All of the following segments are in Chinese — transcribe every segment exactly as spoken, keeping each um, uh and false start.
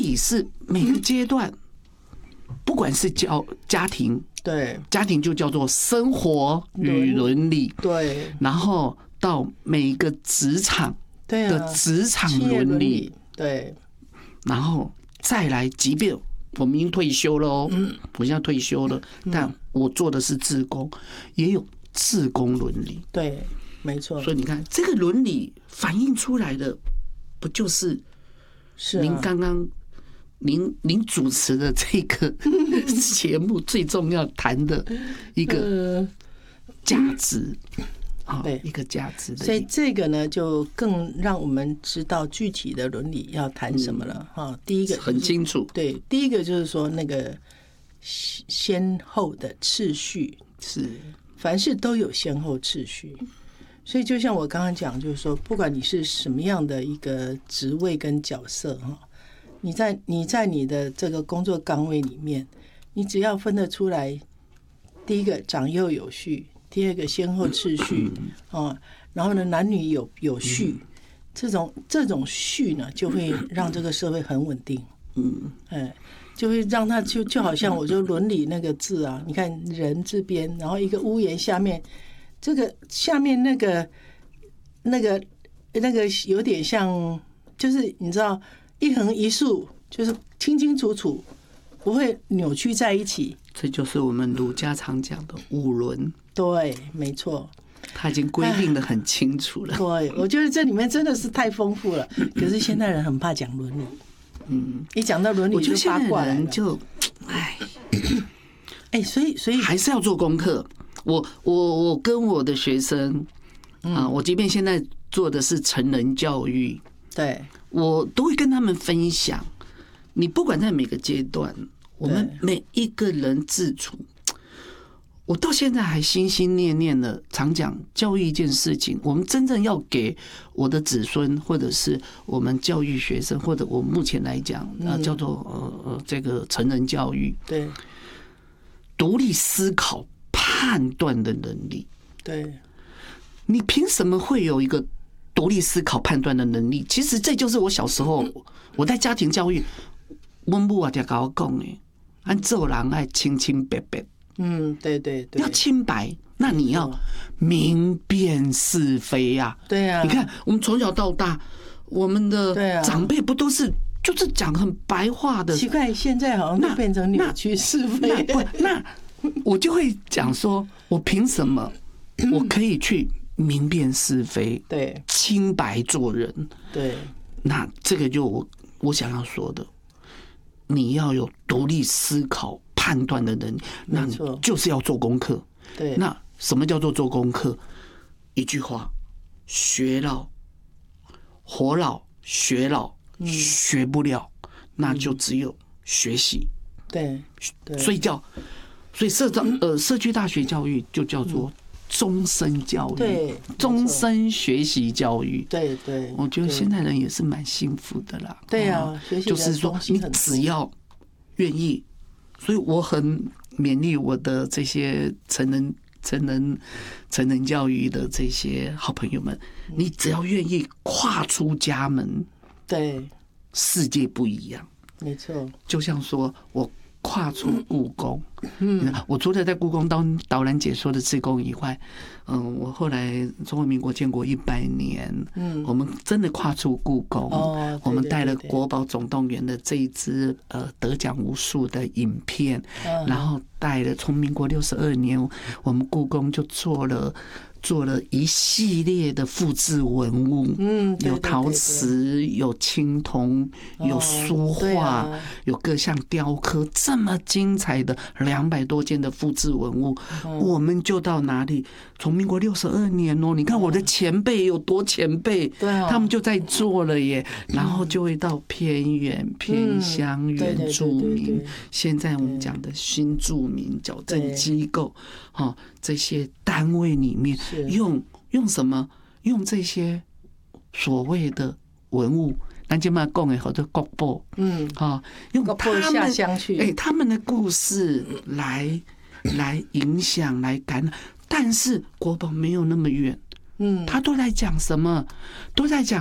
理是每个阶段，不管是教家庭， 对， 家庭就叫做生活与伦理， 对， 然后到每一个职场的职场伦理， 对， 然后再来，即便我们已经退休了哦，我现在退休了，但我做的是志工，也有志工伦理， 对，没错。 所以你看，这个伦理反映出来的，不就是您刚刚您您主持的这个节目最重要谈的一个价值啊， 对， 一个价值的。 所以这个呢，就更让我们知道具体的伦理要谈什么了哈。第一个很清楚， 对，第一个就是说那个先后的次序是， 凡事都有先后次序。所以就像我刚刚讲，就是说，不管你是什么样的一个职位跟角色哈。你在你在你的这个工作岗位里面，你只要分得出来，第一个长幼有序，第二个先后次序，哦，然后呢男女有有序，这种这种序呢，就会让这个社会很稳定，嗯，哎，就会让它就就好像我说伦理那个字啊，你看人这边，然后一个屋檐下面，这个下面那个那个那个有点像，就是你知道。一横一竖就是清清楚楚，不会扭曲在一起。 这就是我们儒家常讲的五伦。对， 没错， 他已经规定得很清楚了。 对，我觉得这里面真的是太丰富了。可是现代人很怕讲伦理，嗯，一讲到伦理就八卦了， 就哎哎，所以所以还是要做功课。我我我跟我的学生啊，我即便现在做的是成人教育， 对。 我都会跟他们分享，你不管在每个阶段，我们每一个人自处，我到现在还心心念念的常讲教育一件事情，我们真正要给我的子孙，或者是我们教育学生，或者我目前来讲啊，叫做呃呃这个成人教育， 对， 独立思考、判断的能力， 对， 你凭什么会有一个？独立思考、判断的能力，其实这就是我小时候我在家庭教育，我母啊就跟我讲的，按做人爱清清白白。 嗯，对对对， 要清白，那你要明辨是非呀、啊。 对呀、啊， 你看我们从小到大，我们的长辈不都是就是讲很白话的？ 奇怪，现在好像都变成扭曲是非。 不，那我就会讲说，我凭什么我可以去？明辨是非， 对， 清白做人， 对， 那这个就我我想要说的，你要有独立思考、判断的能力，那你就是要做功课。 对， 那什么叫做做功课？一句话：学老、活老、学老，学不了，那就只有学习。 对， 睡觉，所以社教呃社区大学教育就叫做。终身教育， 对， 终身学习教育， 对对， 我觉得现代人也是蛮幸福的啦。 对啊，学习就是说你只要愿意，所以我很勉励我的这些成人、成人、成人教育的这些好朋友们，你只要愿意跨出家门， 对， 世界不一样。 没错， 就像说我。跨出故宫，嗯，我除了在故宫当导览解说的志工以外，嗯，我后来中华民国建国一百年，嗯，我们真的跨出故宫，哦，我们带了国宝总动员的这一支呃得奖无数的影片，然后带了从民国六十二年，我们故宫就做了。做了一系列的复制文物，嗯，有陶瓷，有青铜，有书画，有各项雕刻，这么精彩的两百多件的复制文物，我们就到哪里？从民国六十二年哦，你看我的前辈有多前辈，他们就在做了耶，然后就会到偏远、偏乡、原住民，现在我们讲的新住民矫正机构，哈，这些单位里面。用用什么？用这些所谓的文物，咱今嘛讲的好多国宝，嗯，啊，用他们下乡去， 哎，他们的故事来来影响、来感染。但是国宝没有那么远，嗯，他都在讲什么？都在讲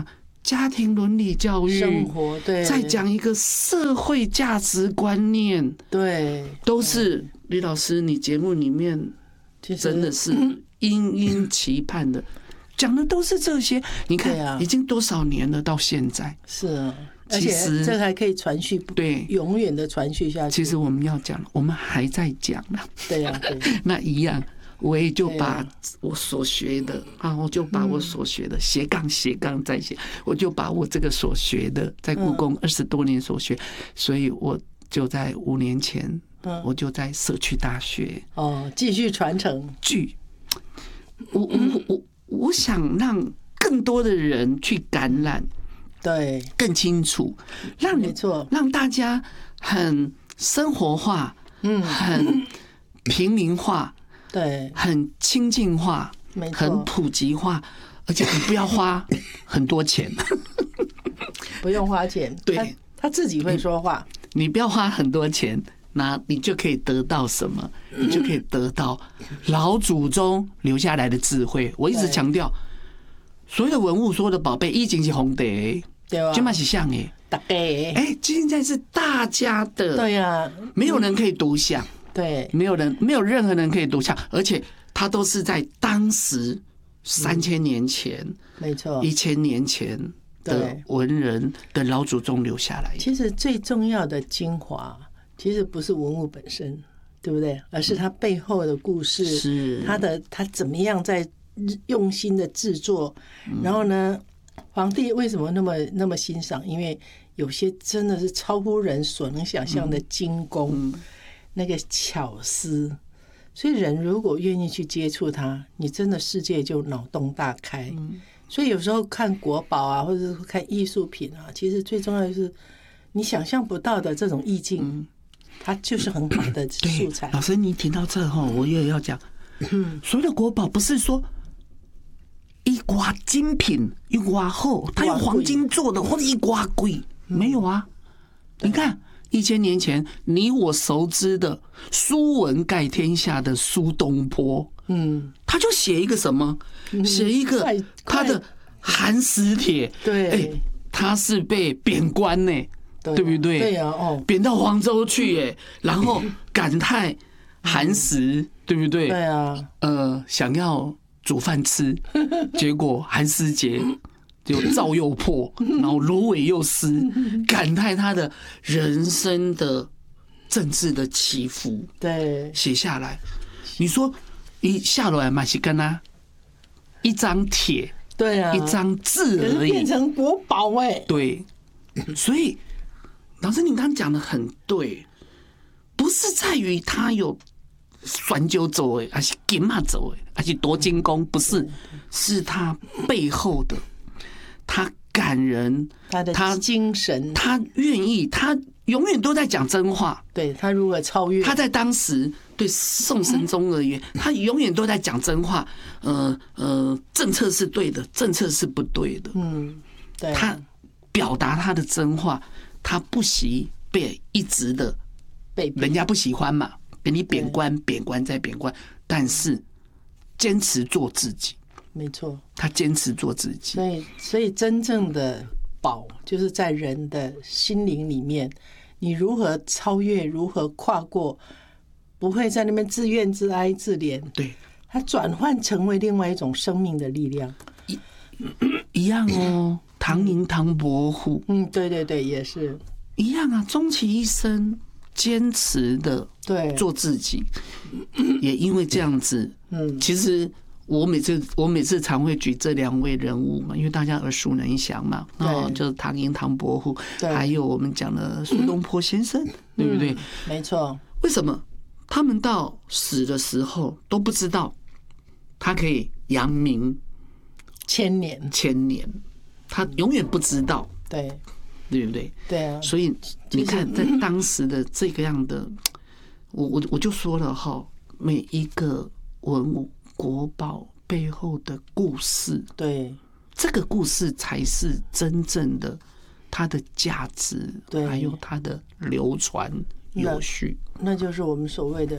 家庭伦理教育、 生活，对， 再讲一个社会价值观念， 对， 都是李老师你节目里面真的是殷殷期盼的，讲的都是这些。你看，已经多少年了，到现在是啊。而且这还可以传续， 对， 永远的传续下去。 其实我们要讲，我们还在讲呢。 对呀、啊，对。 那一样，我也就把我所学的啊，我就把我所学的斜杠斜杠再写，我就把我这个所学的，在故宫二十多年所学，所以我就在五年前，我就在社区大学哦，继续传承。 继我我我我想让更多的人去感染。 对， 更清楚，让没错， 让大家很生活化，嗯，很平民化， 对， 很亲近化， 没错， 很普及化，而且你不要花很多钱， 不用花钱， 对他，他自己会说话， 你不要花很多钱，那你就可以得到什么？你就可以得到老祖宗留下来的智慧。我一直强调，所有的文物，所有的宝贝，已经是红的。 对吧？ 就嘛是像哎， 大家哎，现在是大家的， 对呀， 没有人可以独享， 对， 没有人，没有任何人可以独享，而且它都是在当时三千年前， 没错， 一千年前的文人的老祖宗留下来的。 其实最重要的精华，其实不是文物本身，对不对？而是它背后的故事， 是它的它怎么样在用心的制作，然后呢？皇帝为什么那么那么欣赏？因为有些真的是超乎人所能想象的精工，嗯、那个巧思。所以人如果愿意去接触它，你真的世界就脑洞大开。嗯、所以有时候看国宝啊，或者是看艺术品啊，其实最重要的是你想象不到的这种意境，嗯、它就是很好的素材。 老师，你提到这后，我也要讲，所有的国宝不是说。一挂精品，一挂厚，它用黄金做的，或者一挂贵，没有啊？你看，一千年前你我熟知的书文盖天下的苏东坡，嗯，他就写一个什么？写一个他的寒食帖， 对，哎， 他是被贬官呢，对不对？ 对呀，哦， 贬到黄州去，哎，然后感叹寒食，对不对？ 对啊， 呃，想要。煮饭吃，结果寒食节就灶又破，然后芦苇又湿，感叹他的人生的政治的起伏。 对， 写下来，你说一下来嘛是跟他一张帖， 对啊， 一张字而已， 变成国宝哎。 对，所以老师你刚刚讲的很对，不是在于他有。酸酒走哎，还是金马走哎，还是夺金工？不是，是他背后的，他感人， 他的精神， 他愿意，他永远都在讲真话。 对他如何超越？ 他在当时对宋神宗而言，他永远都在讲真话。呃呃，政策是对的，政策是不对的。 嗯，对， 他表达他的真话，他不惜被一直的被人家不喜欢嘛。给你贬官，贬官再贬官，但是坚持做自己， 没错， 他坚持做自己。 所以，所以真正的宝就是在人的心灵里面，你如何超越，如何跨过，不会在那边自怨自哀自怜， 对， 它转换成为另外一种生命的力量， 一一样哦。唐寅、唐伯虎， 嗯，对对对，也是一样啊，终其一生。坚持的做自己，也因为这样子，嗯，其实我每次我每次常会举这两位人物嘛，因为大家耳熟能详嘛，哦，就是唐寅、唐伯虎，还有我们讲的苏东坡先生，对不对？ 没错。 为什么他们到死的时候都不知道他可以扬名千年？ 千年，他永远不知道。 对。 对不对？ 对啊， 所以你看，在当时的这个样的，我我我就说了哈，每一个文物国宝背后的故事， 对， 这个故事才是真正的它的价值，还有它的流传有序， 那就是我们所谓的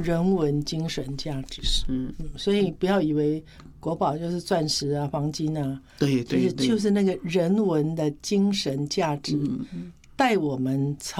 人文精神价值。嗯，所以不要以为国宝就是钻石啊、黄金啊， 对对对， 就是就是那个人文的精神价值带我们超